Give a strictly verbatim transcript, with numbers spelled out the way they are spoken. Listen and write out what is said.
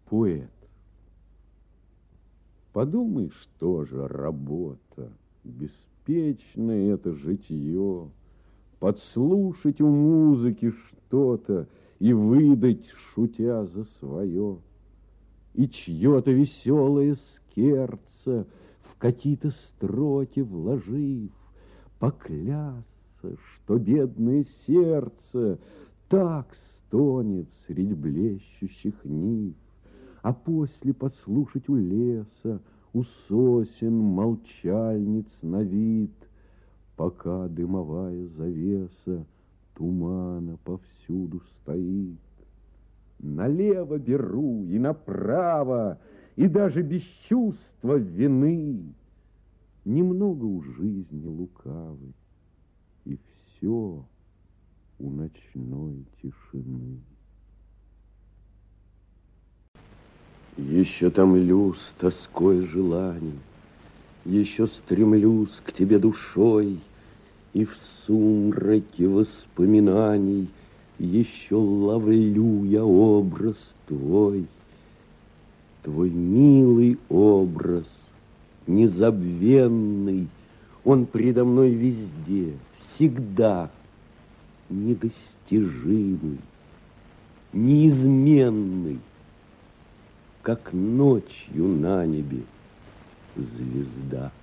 Поэт. Подумай, что же работа, беспечное это житье, подслушать у музыки что-то и выдать, шутя за свое, и чье-то веселое скерце в какие-то строки вложив, поклясться, что бедное сердце так стонет средь блещущих нив, а после подслушать у леса, у сосен молчальниц на вид, пока дымовая завеса тумана повсюду стоит. Налево беру и направо, и даже без чувства вины. Немного у жизни лукавы, и все у ночной тишины. Еще томлю с тоской желаний, еще стремлюсь к тебе душой, и в сумраке воспоминаний еще ловлю я образ твой. Твой милый образ, незабвенный, он предо мной везде, всегда недостижимый, неизменный, как ночью на небе звезда.